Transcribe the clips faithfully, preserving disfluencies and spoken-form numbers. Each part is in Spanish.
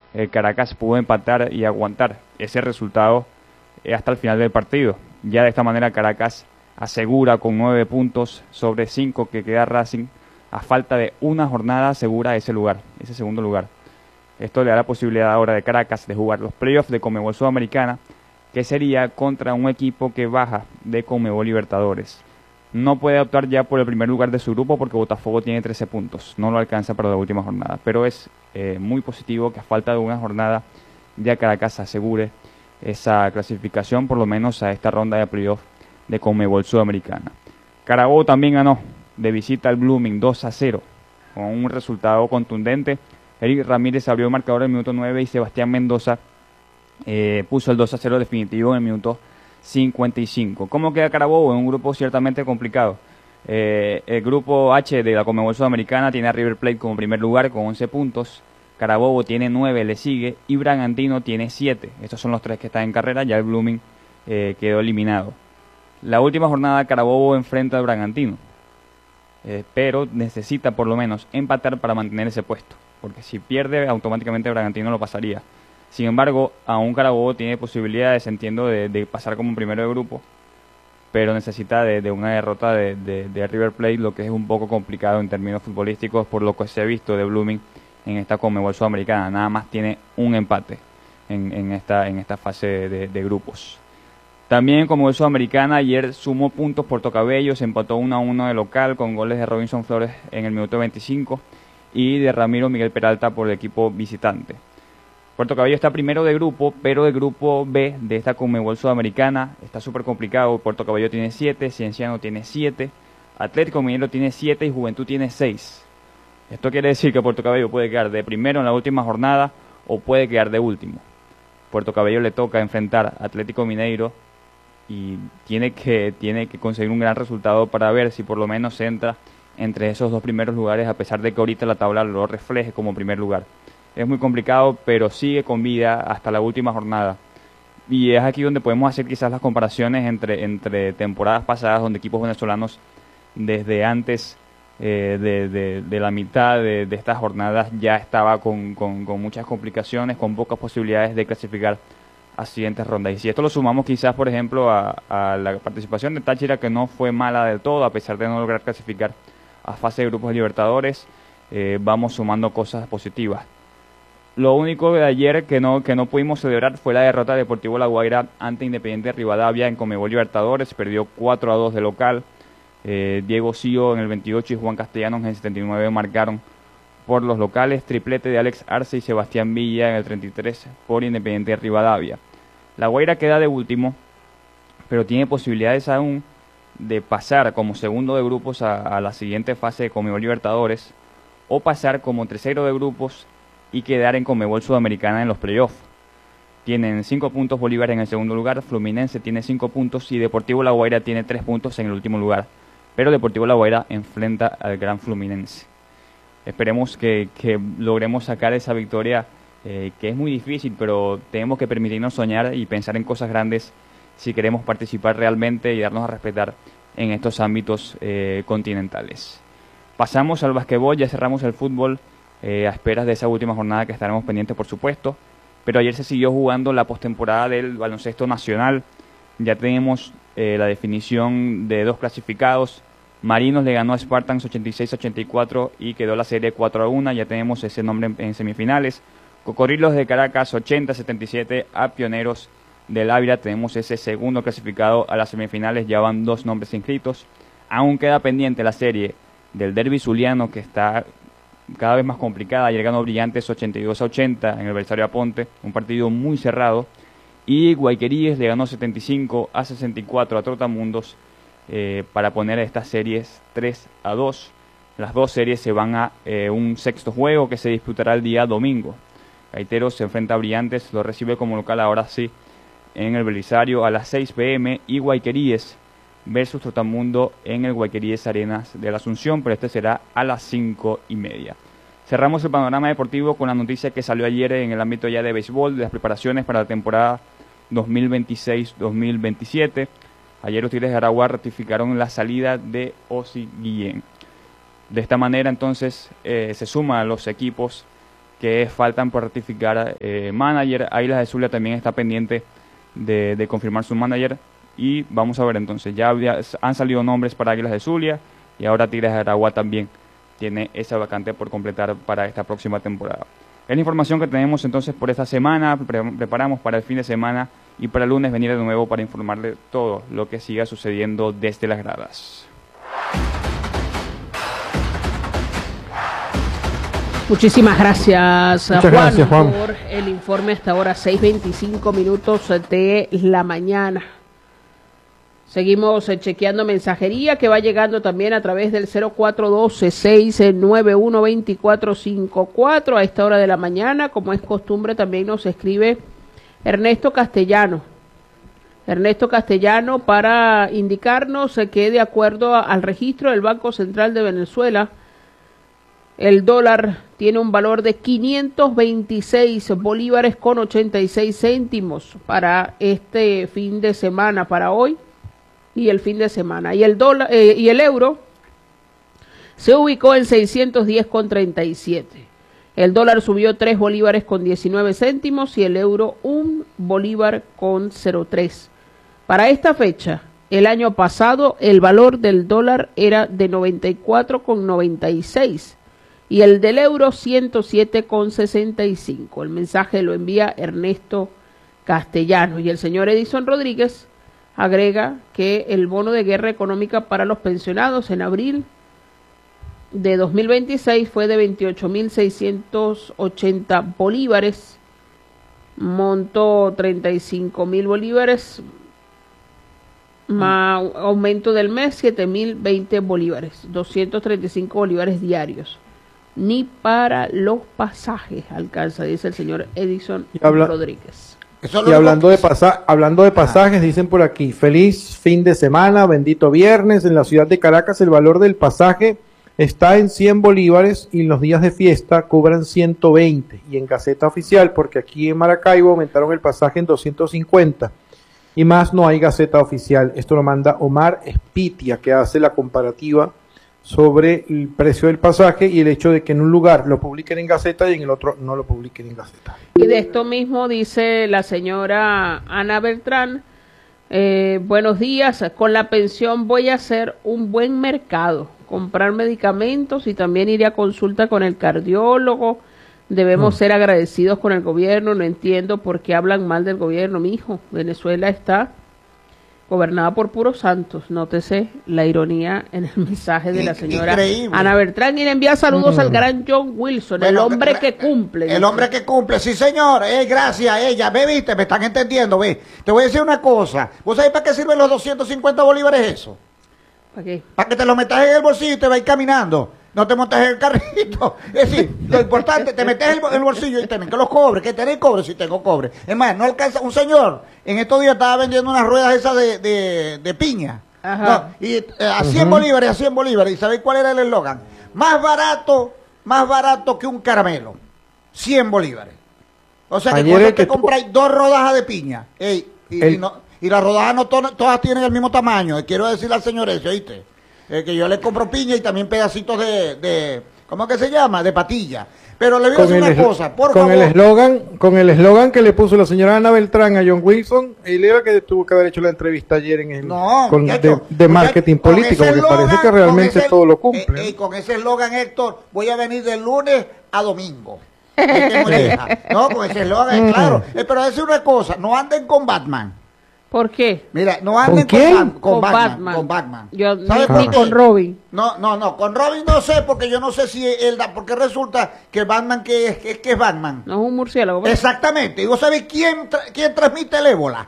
el Caracas pudo empatar y aguantar ese resultado eh, hasta el final del partido. Ya de esta manera Caracas asegura con nueve puntos sobre cinco que queda Racing, a falta de una jornada asegura ese lugar, ese segundo lugar. Esto le da la posibilidad ahora de Caracas de jugar los playoffs de Conmebol Sudamericana, que sería contra un equipo que baja de Conmebol Libertadores. No puede optar ya por el primer lugar de su grupo porque Botafogo tiene trece puntos, no lo alcanza para la última jornada, pero es eh, muy positivo que a falta de una jornada ya Caracas asegure esa clasificación por lo menos a esta ronda de playoff de Conmebol Sudamericana. Carabobo también ganó de visita al Blooming dos a cero con un resultado contundente. Eric Ramírez abrió el marcador en el minuto nueve y Sebastián Mendoza eh, puso el dos a cero definitivo en el minuto cincuenta y cinco. ¿Cómo queda Carabobo? En un grupo ciertamente complicado. Eh, el grupo H de la Conmebol Sudamericana tiene a River Plate como primer lugar con once puntos. Carabobo tiene nueve, le sigue, y Bragantino tiene siete. Estos son los tres que están en carrera, ya el Blooming eh, quedó eliminado. La última jornada Carabobo enfrenta al Bragantino, eh, pero necesita por lo menos empatar para mantener ese puesto, porque si pierde automáticamente Bragantino lo pasaría. Sin embargo, aún Carabobo tiene posibilidades, entiendo, de, de pasar como primero de grupo, pero necesita de, de una derrota de, de, de River Plate, lo que es un poco complicado en términos futbolísticos por lo que se ha visto de Blooming en esta Conmebol Sudamericana. Nada más tiene un empate en, en, esta, en esta fase de, de grupos. También en Conmebol Sudamericana ayer sumó puntos Puerto Cabello, se empató uno a uno de local con goles de Robinson Flores en el minuto veinticinco y de Ramiro Miguel Peralta por el equipo visitante. Puerto Cabello está primero de grupo, pero el grupo B de esta Conmebol Sudamericana está súper complicado. Puerto Cabello tiene siete, Cienciano tiene siete, Atlético Minero tiene siete y Juventud tiene seis. Esto quiere decir que Puerto Cabello puede quedar de primero en la última jornada o puede quedar de último. Puerto Cabello le toca enfrentar a Atlético Mineiro y tiene que, tiene que conseguir un gran resultado para ver si por lo menos entra entre esos dos primeros lugares, a pesar de que ahorita la tabla lo refleje como primer lugar. Es muy complicado, pero sigue con vida hasta la última jornada. Y es aquí donde podemos hacer quizás las comparaciones entre, entre temporadas pasadas, donde equipos venezolanos desde antes eh, de, de, de la mitad de, de estas jornadas ya estaba con, con, con muchas complicaciones, con pocas posibilidades de clasificar a siguientes rondas. Y si esto lo sumamos quizás, por ejemplo, a, a la participación de Táchira, que no fue mala del todo, a pesar de no lograr clasificar a fase de grupos de Libertadores, eh, vamos sumando cosas positivas. Lo único de ayer que no, que no pudimos celebrar fue la derrota de Deportivo La Guaira ante Independiente Rivadavia en Conmebol Libertadores. Perdió cuatro a dos de local. Eh, Diego Sío en el veintiocho y Juan Castellanos en el setenta y nueve marcaron por los locales. Triplete de Alex Arce y Sebastián Villa en el treinta y tres por Independiente Rivadavia. La Guaira queda de último, pero tiene posibilidades aún de pasar como segundo de grupos a, a la siguiente fase de Conmebol Libertadores o pasar como tercero de grupos y quedar en Conmebol Sudamericana en los playoffs. Tienen cinco puntos Bolívar en el segundo lugar, Fluminense tiene cinco puntos y Deportivo La Guaira tiene tres puntos en el último lugar. Pero Deportivo La Guaira enfrenta al Gran Fluminense. Esperemos que, que logremos sacar esa victoria, eh, que es muy difícil, pero tenemos que permitirnos soñar y pensar en cosas grandes si queremos participar realmente y darnos a respetar en estos ámbitos eh, continentales. Pasamos al basquetbol, ya cerramos el fútbol. Eh, a esperas de esa última jornada que estaremos pendientes, por supuesto, pero ayer se siguió jugando la postemporada del baloncesto nacional. Ya tenemos eh, la definición de dos clasificados. Marinos le ganó a Spartans ochenta y seis a ochenta y cuatro y quedó la serie cuatro a uno, ya tenemos ese nombre en, en semifinales. Cocodrilos de Caracas ochenta a setenta y siete a Pioneros del Ávila, tenemos ese segundo clasificado a las semifinales, ya van dos nombres inscritos. Aún queda pendiente la serie del derbi zuliano, que está cada vez más complicada. Ayer ganó Brillantes ochenta y dos a ochenta en el Belisario Aponte, un partido muy cerrado, y Guayqueríes le ganó setenta y cinco a sesenta y cuatro a Trotamundos eh, para poner estas series tres a dos. Las dos series se van a eh, un sexto juego que se disputará el día domingo. Gaiteros se enfrenta a Brillantes, lo recibe como local ahora sí en el Belisario a las seis pe eme, y Guayqueríes versus Trotamundo en el Guayqueríes Arenas de la Asunción, pero este será a las cinco y media. Cerramos el panorama deportivo con la noticia que salió ayer en el ámbito ya de béisbol, de las preparaciones para la temporada dos mil veintiséis dos mil veintisiete. Ayer los Tigres de Aragua ratificaron la salida de Ozzy Guillén. De esta manera entonces eh, se suman los equipos que faltan por ratificar eh, manager. Águilas del Zulia también está pendiente de, de confirmar su manager. Y vamos a ver entonces, ya había, han salido nombres para Águilas del Zulia y ahora Tigres de Aragua también tiene esa vacante por completar para esta próxima temporada. Es la información que tenemos entonces por esta semana. Pre preparamos para el fin de semana y para el lunes venir de nuevo para informarle todo lo que siga sucediendo desde las gradas. Muchísimas gracias, Muchas Juan, gracias, Juan, por el informe hasta ahora, seis veinticinco minutos de la mañana. Seguimos eh, chequeando mensajería que va llegando también a través del cero cuatro uno dos, seis nueve uno, dos cuatro cinco cuatro. A esta hora de la mañana, como es costumbre, también nos escribe Ernesto Castellano. Ernesto Castellano para indicarnos eh, que de acuerdo a, al registro del Banco Central de Venezuela, el dólar tiene un valor de quinientos veintiséis bolívares con ochenta y seis céntimos para este fin de semana, para hoy y el fin de semana. Y el dólar eh, y el euro se ubicó en seiscientos diez con treinta y siete. El dólar subió tres bolívares con diecinueve céntimos y el euro un bolívar con cero tres. Para esta fecha, el año pasado, el valor del dólar era de noventa y cuatro con noventa y seis y el del euro ciento siete con sesenta y cinco. El mensaje lo envía Ernesto Castellano y el señor Edison Rodríguez agrega que el bono de guerra económica para los pensionados en abril de dos mil veintiséis fue de veintiocho mil seiscientos ochenta bolívares, monto treinta y cinco mil bolívares, más aumento del mes siete mil veinte bolívares, doscientos treinta y cinco bolívares diarios. Ni para los pasajes alcanza, dice el señor Edison habla Rodríguez. Y hablando de, pasa hablando de pasajes, dicen por aquí, feliz fin de semana, bendito viernes. En la ciudad de Caracas el valor del pasaje está en cien bolívares y en los días de fiesta cobran ciento veinte. Y en Gaceta Oficial, porque aquí en Maracaibo aumentaron el pasaje en doscientos cincuenta. Y más no hay Gaceta Oficial. Esto lo manda Omar Espitia, que hace la comparativa sobre el precio del pasaje y el hecho de que en un lugar lo publiquen en Gaceta y en el otro no lo publiquen en Gaceta. Y de esto mismo dice la señora Ana Beltrán, eh, buenos días, con la pensión voy a hacer un buen mercado, comprar medicamentos y también iré a consulta con el cardiólogo. Debemos mm. ser agradecidos con el gobierno, no entiendo por qué hablan mal del gobierno, mi hijo. Venezuela está gobernada por puros santos, nótese la ironía en el mensaje de la señora Increíble. Ana Beltrán, y le envía saludos mm. al gran John Wilson, bueno, el hombre que cumple. El dice. hombre que cumple, sí señor, eh, gracias a ella, ve, viste, me están entendiendo, ve. Te voy a decir una cosa, ¿vos sabés para qué sirven los doscientos cincuenta bolívares eso? ¿Para qué? Para que te lo metas en el bolsillo y te vayas caminando. No te montes en el carrito. Es decir, lo importante, te metes en el bolsillo y tienen que los cobres, que tenés cobre, si tengo cobre. Es más, no alcanza, un señor en estos días estaba vendiendo unas ruedas esas de, de, de piña. Ajá. No, y eh, a cien uh-huh. bolívares, a cien bolívares. ¿Y sabéis cuál era el eslogan? Más barato, más barato que un caramelo. cien bolívares. O sea que Ayer cuando te tú... compráis dos rodajas de piña, ey, y, el... y, no, y las rodajas no to todas tienen el mismo tamaño. Quiero decirle al señor ese, ¿oíste? Eh, que yo le compro piña y también pedacitos de, de ¿cómo que se llama? De patilla. Pero le voy a decir una cosa, por con favor. El eslogan, con el eslogan que le puso la señora Ana Beltrán a John Wilson, él era que tuvo que haber hecho la entrevista ayer en el no, con, muchacho, de, de marketing muchacho, político, porque eslogan, parece que realmente ese, todo lo cumple. Y eh, eh, con ese eslogan, Héctor, voy a venir de lunes a domingo. No, con ese eslogan, claro. Eh, pero decir una cosa, no anden con Batman. ¿Por qué? Mira, no anden con, con, con, con Batman, Batman. Con Batman. Yo ni, ni con Robin. No, no, no. Con Robin no sé, porque yo no sé si él da, porque resulta que Batman, que es, que, que es Batman. No es un murciélago. ¿verdad? Exactamente. ¿Y vos sabés quién, tra quién transmite el ébola?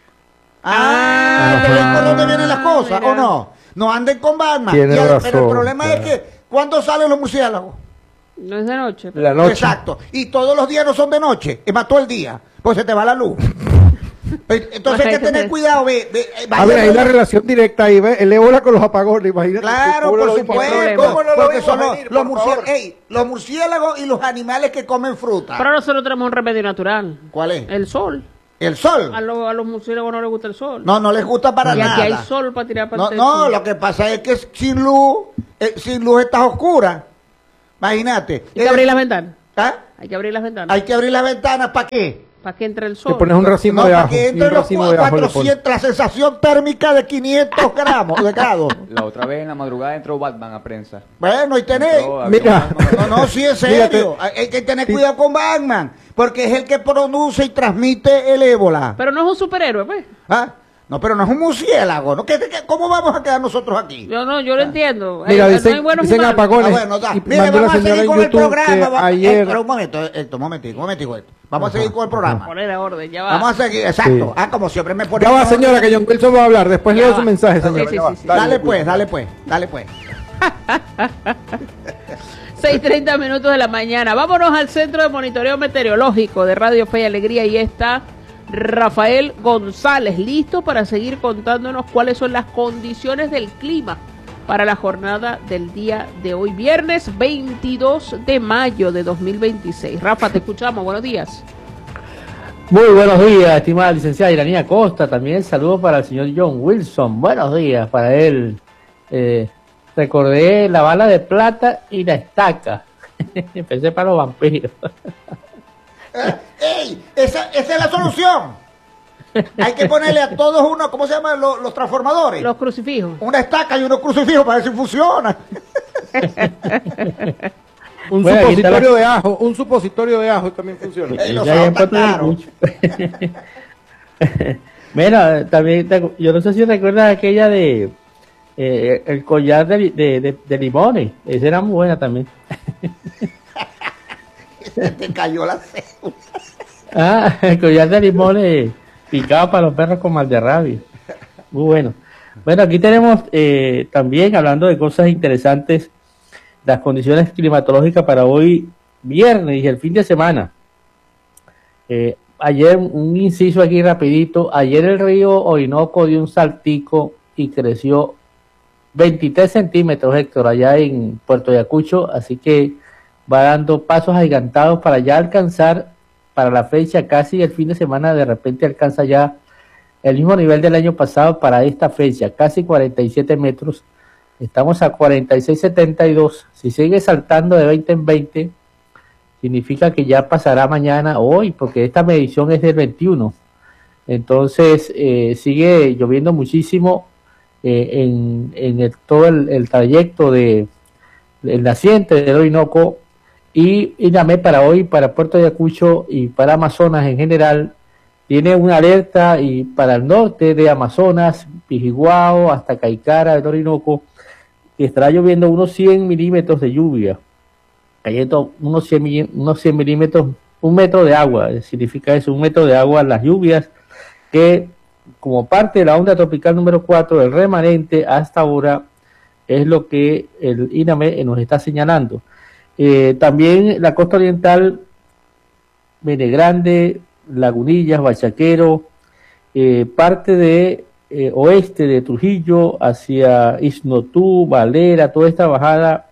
Ah, ¿ven por dónde vienen las cosas? Mira. ¿O no? No anden con Batman. Tiene el, razón, pero el problema claro. es que, ¿cuándo salen los murciélagos? No es de noche. Pero... La noche. Exacto. Y todos los días no son de noche. Es más, todo el día. Pues se te va la luz. Entonces hay que tener cuidado. Ve, ve, a ver, hay una relación directa ahí, ¿ves? El ébola con los apagones, imagínate. Claro, por supuesto. ¿Cómo no lo porque son los, los, murciélagos, ey, los murciélagos y los animales que comen fruta. Pero nosotros tenemos un remedio natural. ¿Cuál es? El sol. ¿El sol? A, lo, a los murciélagos no les gusta el sol. No, no les gusta para y nada. Y aquí hay sol para tirar para No, no, lo que pasa es que sin luz, eh, sin luz estás oscura. Imagínate. ¿Y que abrir las ventanas? ¿Ah? Hay que abrir las ventanas. Hay que abrir las ventanas, ¿para qué? Para que entre el sol. Le pones un racimo No, de para ajo. que y entre un los racimo de ajo le pones. cuatrocientos, la sensación térmica de quinientos gramos de grados. La otra vez en la madrugada entró Batman a prensa. Bueno, y tenéis. Entró, había Mira. un Batman. No, no, sí, es serio. Hay hay que tener cuidado con Batman, porque es el que produce y transmite el ébola. Pero no es un superhéroe, pues. ¿Ah? No, pero no es un murciélago, ¿no? ¿Qué, qué- ¿Cómo vamos a quedar nosotros aquí? Yo no, yo lo entiendo. Mira, Hay- no dicen, hay buenos y dicen malos. apagones. Ah, bueno, da. y Mire, mandó la vamos a señora seguir en con el YouTube programa. que va- ayer. eh, pero un momento, esto, un momentico, un momentico esto. Vamos a seguir con el programa. Poner a orden, ya va. Vamos a seguir, exacto. Sí. Ah, como siempre me pone. Ya va, señora, que John Wilson va a hablar. Después Ya leo va. su mensaje, Sí, señora. sí, ya va. sí, sí. Dale pues, dale pues, dale pues. seis treinta minutos de la mañana. Vámonos al Centro de Monitoreo Meteorológico de Radio Fe y Alegría. Y está Rafael González, listo para seguir contándonos cuáles son las condiciones del clima para la jornada del día de hoy, viernes veintidós de mayo de dos mil veintiséis. Rafa, te escuchamos. Buenos días. Muy buenos días, estimada licenciada Iranía Costa. También saludos para el señor John Wilson. Buenos días para él. Eh, recordé la bala de plata y la estaca. Empecé para los vampiros. Eh, ¡Ey! Esa, esa es la solución. Hay que ponerle a todos uno, ¿cómo se llaman los, los transformadores? Los crucifijos. Una estaca y unos crucifijos para ver si funciona. Un Bueno, aquí está supositorio la- de ajo. Un supositorio de ajo también funciona. Ey, los Ya ahorros encuentro tan caros. mucho. Mira, también te- yo no sé si recuerdas aquella de eh, el collar de, li- de, de- de limones. Esa era muy buena también. Se te cayó la cédula. Ah, el collar de limones picado para los perros con mal de rabia. Muy bueno. Bueno, aquí tenemos eh, también, hablando de cosas interesantes, las condiciones climatológicas para hoy viernes y el fin de semana. Eh, ayer, un inciso aquí rapidito, ayer el río Orinoco dio un saltico y creció veintitrés centímetros, Héctor, allá en Puerto Ayacucho, así que va dando pasos agigantados para ya alcanzar, para la fecha casi el fin de semana, de repente alcanza ya el mismo nivel del año pasado para esta fecha, casi cuarenta y siete metros. Estamos a cuarenta y seis setenta y dos. Si sigue saltando de veinte en veinte, significa que ya pasará mañana o hoy, porque esta medición es del veintiuno. Entonces, eh, sigue lloviendo muchísimo eh, en, en el, todo el, el trayecto de el naciente del Orinoco. Y INAME para hoy, para Puerto Ayacucho y para Amazonas en general, tiene una alerta y para el norte de Amazonas, Pijiguao, hasta Caicara, del Orinoco, que estará lloviendo unos cien milímetros de lluvia, cayendo unos cien, mi- unos cien milímetros, un metro de agua, significa eso, un metro de agua las lluvias, que como parte de la onda tropical número cuatro, el remanente hasta ahora es lo que el INAME nos está señalando. Eh, también la costa oriental, Menegrande, Lagunillas, Bachaquero, eh, parte de eh, oeste de Trujillo hacia Isnotú, Valera, toda esta bajada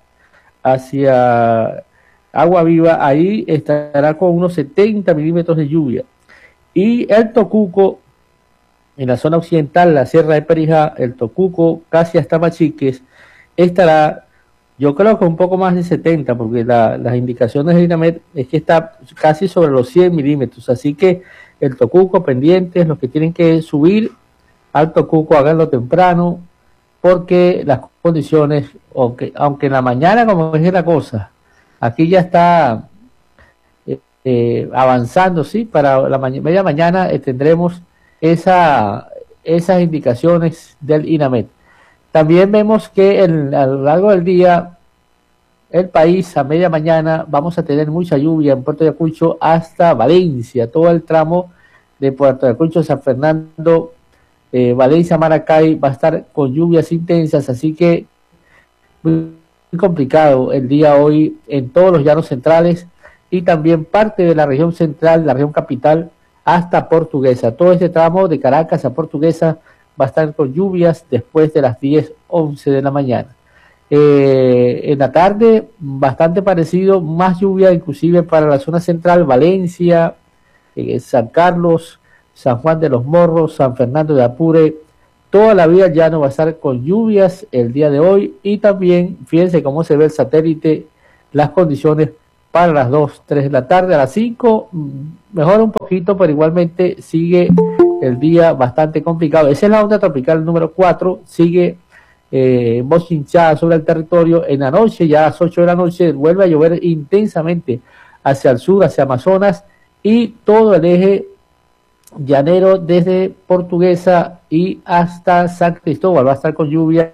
hacia Agua Viva, ahí estará con unos setenta milímetros de lluvia. Y el Tocuco, en la zona occidental, la Sierra de Perijá, el Tocuco, casi hasta Machiques, estará, yo creo que un poco más de setenta, porque la, las indicaciones de INAMED es que está casi sobre los cien milímetros, así que el Tocuco pendientes, los que tienen que subir al Tocuco, háganlo temprano, porque las condiciones, aunque, aunque en la mañana, como es la cosa, aquí ya está eh, eh, avanzando, sí, para la ma media mañana eh, tendremos esa, esas indicaciones del INAMED. También vemos que el, a lo largo del día, el país a media mañana vamos a tener mucha lluvia en Puerto Ayacucho hasta Valencia, todo el tramo de Puerto Ayacucho, San Fernando, eh, Valencia, Maracay va a estar con lluvias intensas, así que muy complicado el día hoy en todos los llanos centrales y también parte de la región central, la región capital, hasta Portuguesa. Todo este tramo de Caracas a Portuguesa va a estar con lluvias después de las diez, once de la mañana. Eh, en la tarde, bastante parecido, más lluvia inclusive para la zona central, Valencia, eh, San Carlos, San Juan de los Morros, San Fernando de Apure, toda la vía llano va a estar con lluvias el día de hoy y también, fíjense cómo se ve el satélite, las condiciones para las dos, tres de la tarde. A las cinco mejora un poquito, pero igualmente sigue el día bastante complicado. Esa es la onda tropical número cuatro, sigue eh, bochinchada sobre el territorio. En la noche, ya a las ocho de la noche, vuelve a llover intensamente hacia el sur, hacia Amazonas, y todo el eje llanero desde Portuguesa y hasta San Cristóbal va a estar con lluvias,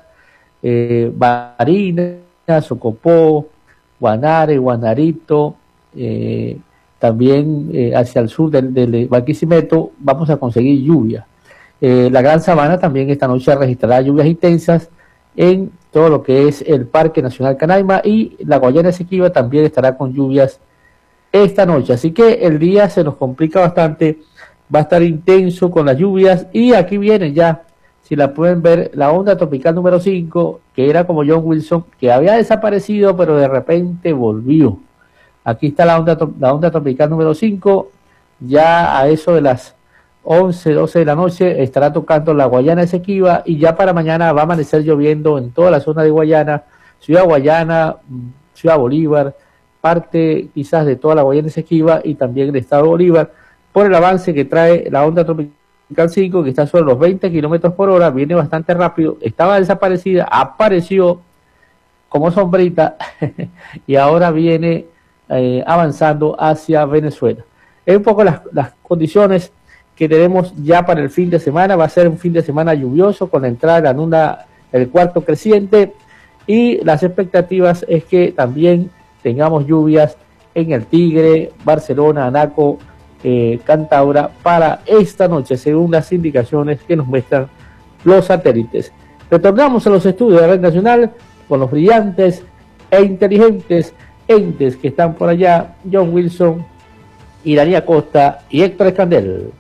eh, Barinas, Socopó, Guanare, Guanarito, eh, también eh, hacia el sur del, del Barquisimeto vamos a conseguir lluvia. Eh, la Gran Sabana también esta noche registrará lluvias intensas en todo lo que es el Parque Nacional Canaima, y la Guayana Esequiba también estará con lluvias esta noche. Así que el día se nos complica bastante, va a estar intenso con las lluvias, y aquí viene ya, si la pueden ver, la onda tropical número cinco, que era como John Wilson, que había desaparecido, pero de repente volvió. Aquí está la onda, la onda tropical número cinco, ya a eso de las once, doce de la noche estará tocando la Guayana Esequiba, y ya para mañana va a amanecer lloviendo en toda la zona de Guayana, Ciudad Guayana, Ciudad Bolívar, parte quizás de toda la Guayana Esequiba y también el estado de Bolívar, por el avance que trae la onda tropical cinco, que está sobre los veinte kilómetros por hora, viene bastante rápido, estaba desaparecida, apareció como sombrita y ahora viene eh, avanzando hacia Venezuela. Es un poco las, las condiciones que tenemos ya para el fin de semana. Va a ser un fin de semana lluvioso con la entrada de la luna, el cuarto creciente, y las expectativas es que también tengamos lluvias en el Tigre, Barcelona, Anaco, eh, Cantaura para esta noche, según las indicaciones que nos muestran los satélites. Retornamos a los estudios de la Red Nacional con los brillantes e inteligentes entes que están por allá, John Wilson, Iranía Costa y Héctor Escandel.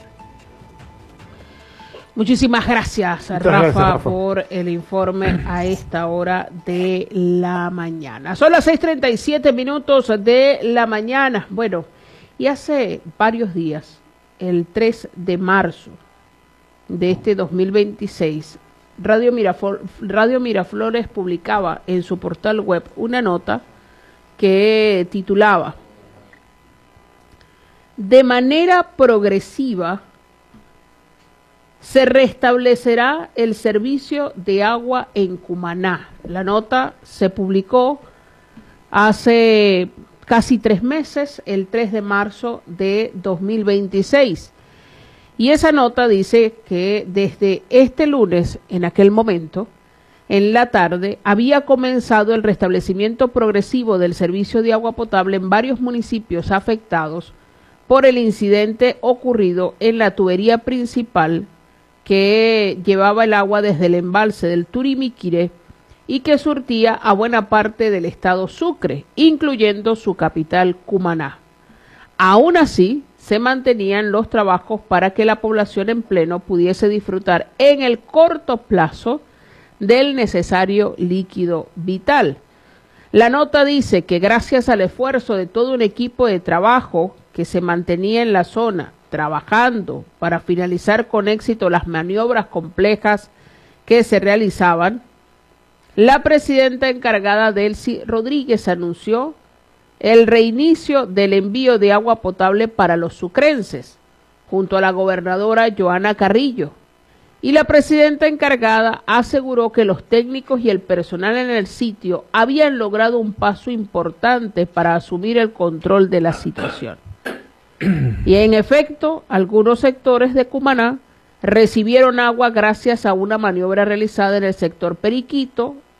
Muchísimas gracias, Muchas Rafa, gracias, Rafa, por el informe a esta hora de la mañana. Son las seis treinta y siete minutos de la mañana. Bueno, y hace varios días, el tres de marzo de este dos mil veintiséis, Radio, Miraflor, Radio Miraflores publicaba en su portal web una nota que titulaba: de manera progresiva se restablecerá el servicio de agua en Cumaná. La nota se publicó hace casi tres meses, el tres de marzo de dos mil veintiséis. Y esa nota dice que desde este lunes, en aquel momento, en la tarde, había comenzado el restablecimiento progresivo del servicio de agua potable en varios municipios afectados por el incidente ocurrido en la tubería principal que llevaba el agua desde el embalse del Turimiquire y que surtía a buena parte del estado Sucre, incluyendo su capital, Cumaná. Aún así, se mantenían los trabajos para que la población en pleno pudiese disfrutar en el corto plazo del necesario líquido vital. La nota dice que gracias al esfuerzo de todo un equipo de trabajo que se mantenía en la zona, trabajando para finalizar con éxito las maniobras complejas que se realizaban, la presidenta encargada, Delcy Rodríguez, anunció el reinicio del envío de agua potable para los sucrenses, junto a la gobernadora Joana Carrillo, y la presidenta encargada aseguró que los técnicos y el personal en el sitio habían logrado un paso importante para asumir el control de la situación. Y en efecto, algunos sectores de Cumaná recibieron agua gracias a una maniobra realizada en el sector Periquito,